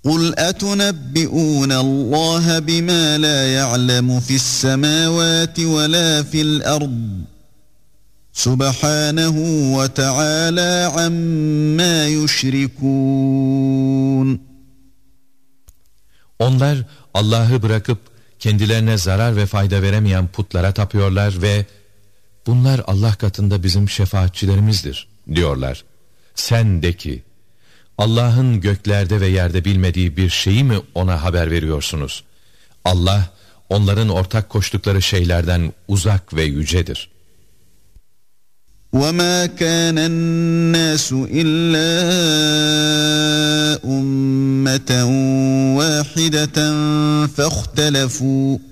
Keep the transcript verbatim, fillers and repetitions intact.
قُلْ أَتُنَبِّئُونَ اللّٰهَ بِمَا لَا يَعْلَمُ فِي السَّمَاوَاتِ وَلَا فِي الْأَرْضِ سُبْحَانَهُ وَتَعَالَى عَمَّا يُشْرِكُونَ. Onlar Allah'ı bırakıp kendilerine zarar ve fayda veremeyen putlara tapıyorlar ve bunlar Allah katında bizim şefaatçilerimizdir diyorlar. Sen de ki, Allah'ın göklerde ve yerde bilmediği bir şeyi mi ona haber veriyorsunuz? Allah onların ortak koştukları şeylerden uzak ve yücedir. وَمَا كَانَ النَّاسُ إِلَّا أُمَّةً وَاحِدَةً فَاخْتَلَفُوا